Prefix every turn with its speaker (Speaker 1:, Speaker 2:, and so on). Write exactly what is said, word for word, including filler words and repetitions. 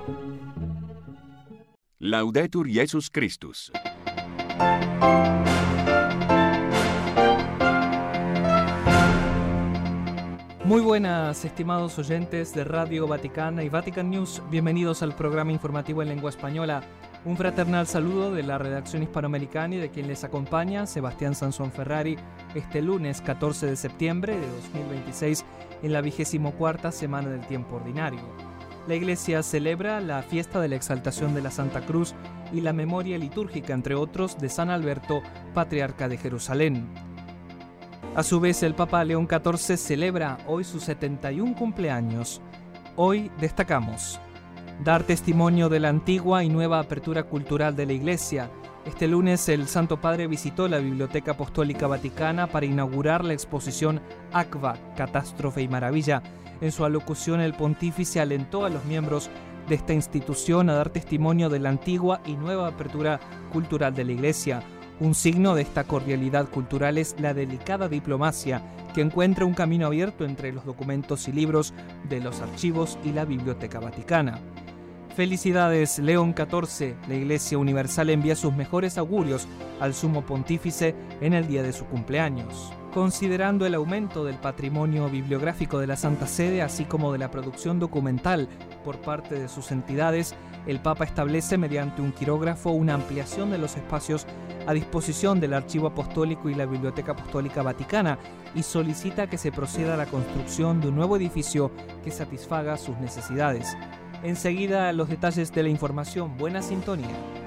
Speaker 1: Laudetur Jesus Christus.
Speaker 2: Muy buenas, estimados oyentes de Radio Vaticana y Vatican News. Bienvenidos al programa informativo en lengua española. Un fraternal saludo de la redacción hispanoamericana y de quien les acompaña, Sebastián Sansón Ferrari, este lunes catorce de septiembre de dos mil veintiséis, en la vigésimo cuarta semana del tiempo ordinario. La Iglesia celebra la fiesta de la exaltación de la Santa Cruz y la memoria litúrgica, entre otros, de San Alberto, patriarca de Jerusalén. A su vez, el Papa León catorce celebra hoy su setenta y un cumpleaños. Hoy destacamos: dar testimonio de la antigua y nueva apertura cultural de la Iglesia. Este lunes el Santo Padre visitó la Biblioteca Apostólica Vaticana para inaugurar la exposición ACVA, Catástrofe y Maravilla. En su alocución, el pontífice alentó a los miembros de esta institución a dar testimonio de la antigua y nueva apertura cultural de la Iglesia. Un signo de esta cordialidad cultural es la delicada diplomacia, que encuentra un camino abierto entre los documentos y libros de los archivos y la Biblioteca Vaticana. Felicidades, León catorce. La Iglesia Universal envía sus mejores augurios al Sumo Pontífice en el día de su cumpleaños. Considerando el aumento del patrimonio bibliográfico de la Santa Sede, así como de la producción documental por parte de sus entidades, el Papa establece mediante un quirógrafo una ampliación de los espacios a disposición del Archivo Apostólico y la Biblioteca Apostólica Vaticana y solicita que se proceda a la construcción de un nuevo edificio que satisfaga sus necesidades. Enseguida, los detalles de la información. Buena sintonía.